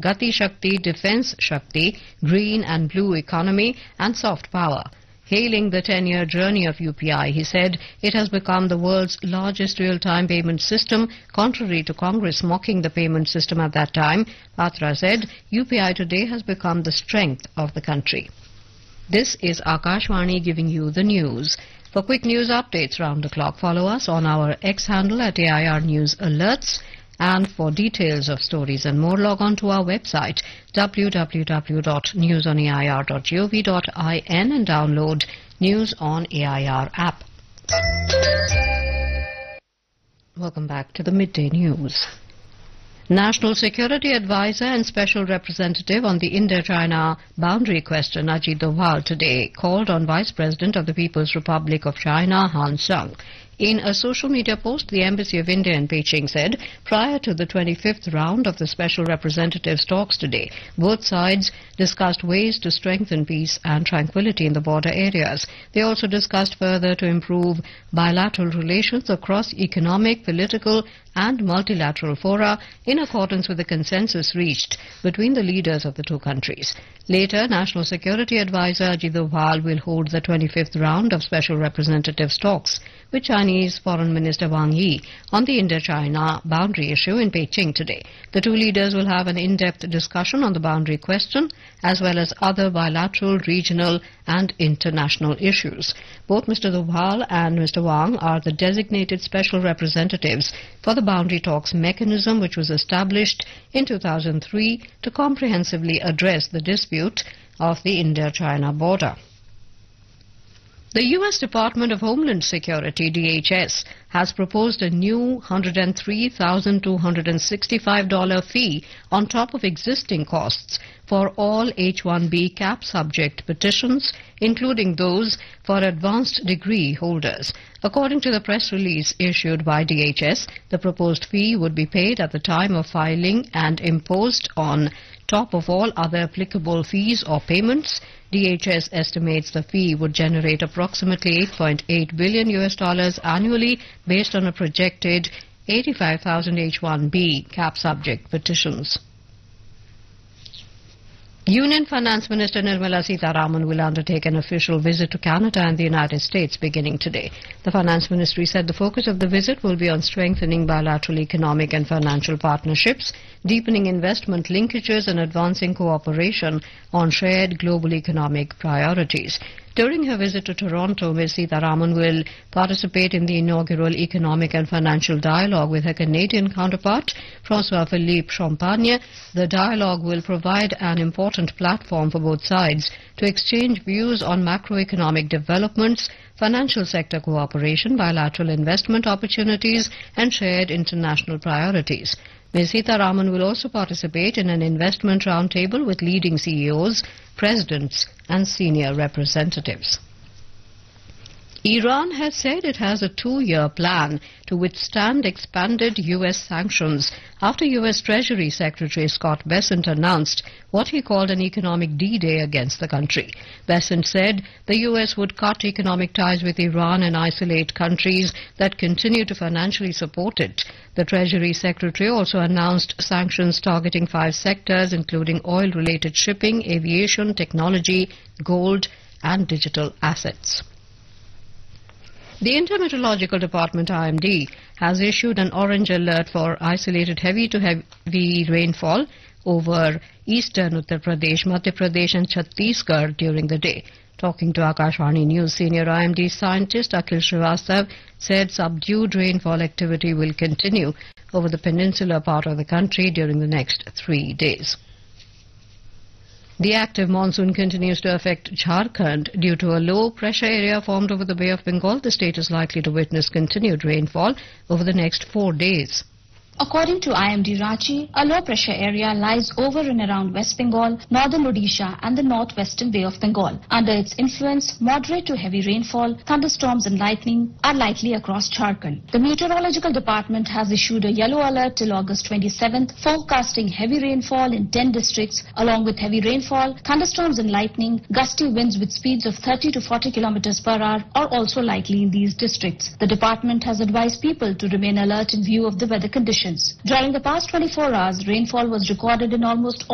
Gati Shakti, Defence Shakti, Green and Blue Economy and Soft Power. Hailing the 10-year journey of UPI, he said it has become the world's largest real-time payment system, contrary to Congress mocking the payment system at that time. Patra said UPI today has become the strength of the country. This is Akashvani giving you the news. For quick news updates round the clock, follow us on our X handle at AIR News Alerts. And for details of stories and more, log on to our website www.newsonair.gov.in and download News on AIR app. Welcome back to the Midday News. National Security Advisor and Special Representative on the India-China boundary question, Ajit Doval, today called on Vice President of the People's Republic of China, Han Sung. In a social media post, the Embassy of India in Beijing said, prior to the 25th round of the Special Representatives' talks today, both sides discussed ways to strengthen peace and tranquility in the border areas. They also discussed further to improve bilateral relations across economic, political and multilateral fora in accordance with the consensus reached between the leaders of the two countries. Later, National Security Advisor Ajit Doval will hold the 25th round of Special Representatives' talks with Chinese Foreign Minister Wang Yi on the India-China boundary issue in Beijing today. The two leaders will have an in-depth discussion on the boundary question as well as other bilateral, regional and international issues. Both Mr. Doval and Mr. Wang are the designated special representatives for the boundary talks mechanism, which was established in 2003 to comprehensively address the dispute of the India-China border. The U.S. Department of Homeland Security, DHS, has proposed a new $103,265 fee on top of existing costs for all H-1B cap subject petitions, including those for advanced degree holders. According to the press release issued by DHS, the proposed fee would be paid at the time of filing and imposed on top of all other applicable fees or payments. DHS estimates the fee would generate approximately $8.8 billion annually based on a projected 85,000 H-1B cap subject petitions. Union Finance Minister Nirmala Sitharaman will undertake an official visit to Canada and the United States beginning today. The Finance Ministry said the focus of the visit will be on strengthening bilateral economic and financial partnerships, deepening investment linkages and advancing cooperation on shared global economic priorities. During her visit to Toronto, Ms. Sitharaman will participate in the inaugural Economic and Financial Dialogue with her Canadian counterpart, François-Philippe Champagne. The dialogue will provide an important platform for both sides to exchange views on macroeconomic developments, financial sector cooperation, bilateral investment opportunities and shared international priorities. Ms. Sitharaman will also participate in an investment roundtable with leading CEOs, presidents and senior representatives. Iran has said it has a 2-year plan to withstand expanded U.S. sanctions after U.S. Treasury Secretary Scott Bessent announced what he called an economic D-Day against the country. Bessent said the U.S. would cut economic ties with Iran and isolate countries that continue to financially support it. The Treasury Secretary also announced sanctions targeting 5 sectors, including oil-related shipping, aviation, technology, gold and digital assets. The Intermeteorological Department, IMD, has issued an orange alert for isolated heavy to heavy rainfall over eastern Uttar Pradesh, Madhya Pradesh and Chhattisgarh during the day. Talking to Akashvani News, senior IMD scientist Akhil Srivastav said subdued rainfall activity will continue over the peninsular part of the country during the next 3 days. The active monsoon continues to affect Jharkhand. Due to a low pressure area formed over the Bay of Bengal, the state is likely to witness continued rainfall over the next 4 days. According to IMD Ranchi, a low-pressure area lies over and around West Bengal, northern Odisha and the northwestern Bay of Bengal. Under its influence, moderate to heavy rainfall, thunderstorms and lightning are likely across Jharkhand. The Meteorological Department has issued a yellow alert till August 27th, forecasting heavy rainfall in 10 districts. Along with heavy rainfall, thunderstorms and lightning, gusty winds with speeds of 30 to 40 kilometers per hour are also likely in these districts. The department has advised people to remain alert in view of the weather conditions. During the past 24 hours, rainfall was recorded in almost